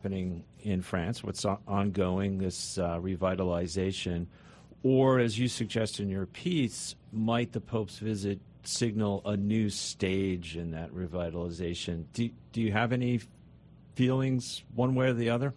happening in France, what's ongoing, this revitalization, or, as you suggest in your piece, might the Pope's visit signal a new stage in that revitalization? Do you have any feelings one way or the other?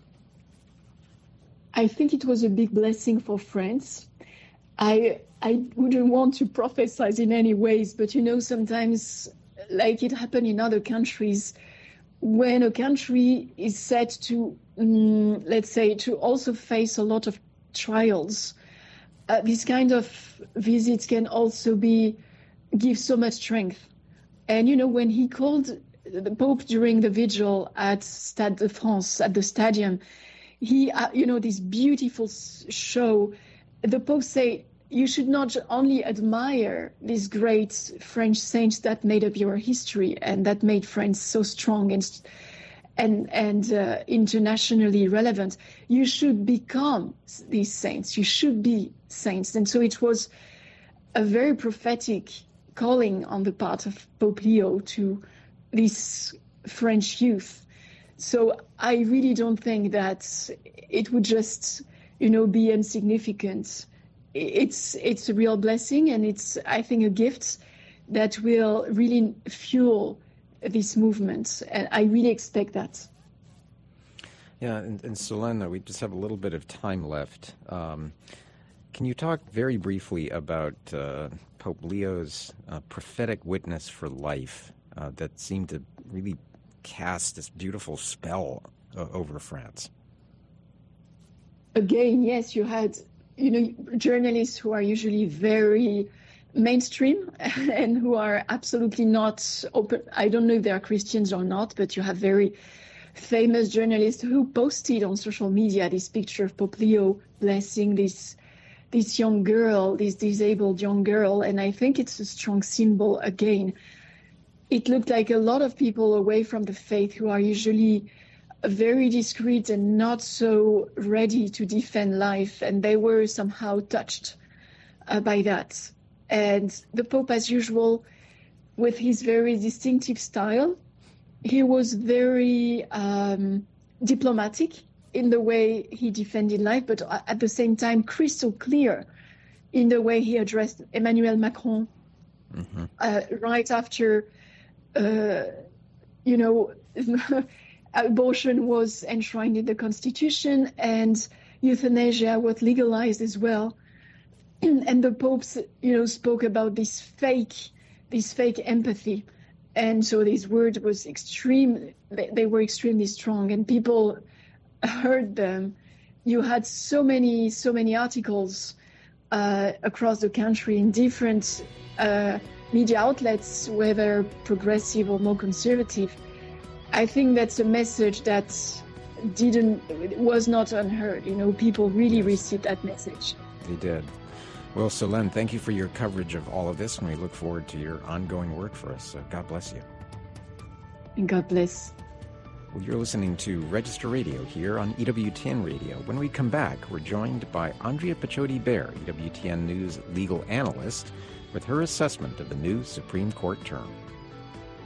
I think it was a big blessing for France. I wouldn't want to prophesize in any ways, but sometimes, like it happened in other countries, when a country is set to, let's say, to also face a lot of trials, this kind of visits can also give so much strength. And, when he called the Pope during the vigil at Stade de France, at the stadium, he, this beautiful show, the Pope said, you should not only admire these great French saints that made up your history and that made France so strong and internationally relevant. You should become these saints. You should be saints. And so it was a very prophetic calling on the part of Pope Leo to this French youth. So I really don't think that it would just, be insignificant. It's a real blessing, and it's, I think, a gift that will really fuel this movement. And I really expect that. Yeah, and Solène, we just have a little bit of time left. Can you talk very briefly about Pope Leo's prophetic witness for life that seemed to really cast this beautiful spell over France? Again, yes, you had, journalists who are usually very mainstream and who are absolutely not open. I don't know if they are Christians or not, but you have very famous journalists who posted on social media this picture of Pope Leo blessing this young girl, this disabled young girl. And I think it's a strong symbol again. It looked like a lot of people away from the faith who are usually very discreet and not so ready to defend life, and they were somehow touched by that. And the Pope, as usual, with his very distinctive style, he was very diplomatic in the way he defended life, but at the same time crystal clear in the way he addressed Emmanuel Macron right after abortion was enshrined in the Constitution and euthanasia was legalized as well. And the Pope, spoke about this fake empathy. And so this word was they were extremely strong, and people heard them. You had so many articles across the country in different media outlets, whether progressive or more conservative. I think that's a message that was not unheard. People really received that message. They did. Well, Solène, thank you for your coverage of all of this, and we look forward to your ongoing work for us. So God bless you. And God bless. Well, you're listening to Register Radio here on EWTN Radio. When we come back, we're joined by Andrea Picciott-Bear, EWTN News legal analyst, with her assessment of the new Supreme Court term.